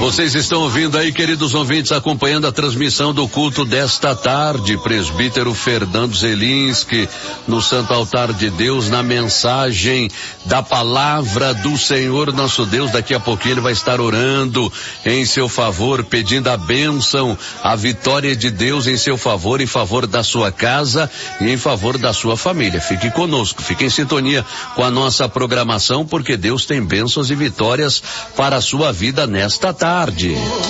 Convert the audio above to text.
Vocês estão ouvindo aí, queridos ouvintes, acompanhando a transmissão do culto desta tarde. Presbítero Fernando Zelinski, no Santo Altar de Deus, na mensagem da palavra do Senhor nosso Deus. Daqui a pouquinho ele vai estar orando em seu favor, pedindo a bênção, a vitória de Deus em seu favor, em favor da sua casa e em favor da sua família. Fique conosco, fique em sintonia com a nossa programação, porque Deus tem bênçãos e vitórias para a sua vida nesta tarde.